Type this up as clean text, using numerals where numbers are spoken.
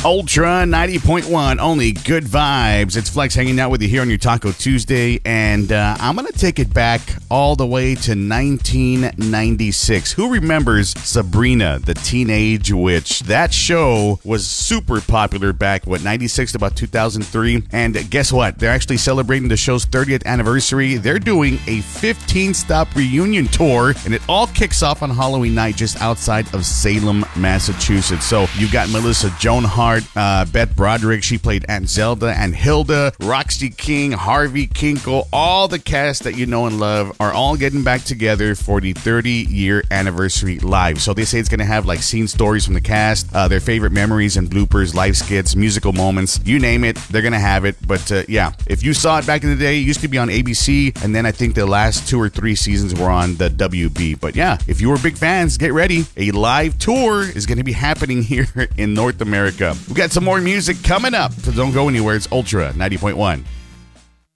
Ultra 90.1, only good vibes. It's Flex hanging out with you here on your Taco Tuesday, and I'm going to take it back all the way to 1996. Who remembers Sabrina, the Teenage Witch? That show was super popular back, 96 to about 2003. And guess what? They're actually celebrating the show's 30th anniversary. They're doing a 15-stop reunion tour, and it all kicks off on Halloween night just outside of Salem, Massachusetts. So you got Melissa Joan Hart, Beth Broderick, she played Aunt Zelda, and Hilda, Roxy King, Harvey Kinkle, all the cast that you know and love are all getting back together for the 30-year anniversary live. So they say it's going to have like scene stories from the cast, their favorite memories and bloopers, live skits, musical moments, you name it, they're going to have it. But yeah, if you saw it back in the day, it used to be on ABC, and then I think the last 2 or 3 seasons were on the WB. But yeah, if you were big fans, get ready. A live tour is going to be happening here in North America. We got some more music coming up, so don't go anywhere. It's Ultra 90.1.